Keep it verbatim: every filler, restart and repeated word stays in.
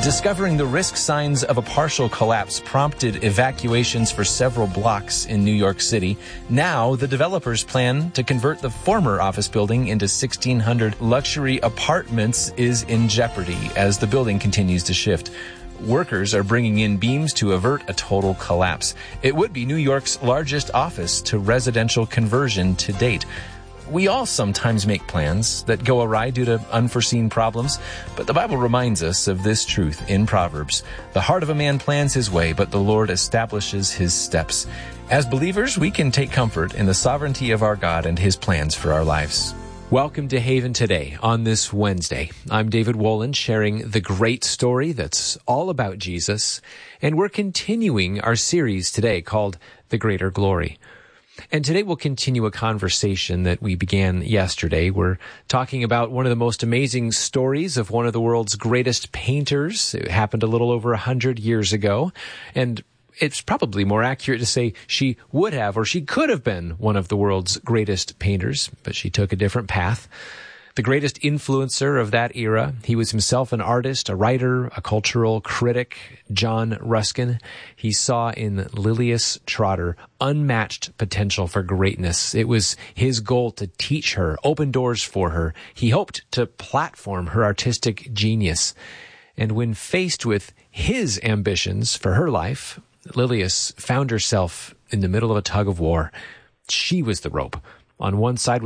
Discovering the risk signs of a partial collapse prompted evacuations for several blocks in New York City. Now, the developers plan to convert the former office building into sixteen hundred luxury apartments is in jeopardy as the building continues to shift. Workers are bringing in beams to avert a total collapse. It would be New York's largest office to residential conversion to date. We all sometimes make plans that go awry due to unforeseen problems, but the Bible reminds us of this truth in Proverbs. The heart of a man plans his way, but the Lord establishes his steps. As believers, we can take comfort in the sovereignty of our God and his plans for our lives. Welcome to Haven Today on this Wednesday. I'm David Wolin, sharing the great story that's all about Jesus, and we're continuing our series today called The Greater Glory. And today we'll continue a conversation that we began yesterday. We're talking about one of the most amazing stories of one of the world's greatest painters. It happened a little over a hundred years ago. And it's probably more accurate to say she would have or she could have been one of the world's greatest painters, but she took a different path. The greatest influencer of that era, he was himself an artist, a writer, a cultural critic, John Ruskin. He saw in Lilias Trotter unmatched potential for greatness. It was his goal to teach her, open doors for her. He hoped to platform her artistic genius. And when faced with his ambitions for her life, Lilias found herself in the middle of a tug of war. She was the rope. On one side